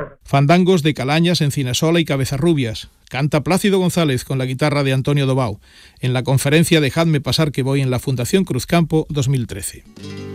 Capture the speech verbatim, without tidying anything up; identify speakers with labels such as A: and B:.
A: Fandangos de Calañas, Encinasola y Cabezarrubias. Canta Plácido González con la guitarra de Antonio Dobao en la conferencia Dejadme pasar que voy en la Fundación Cruzcampo dos mil trece.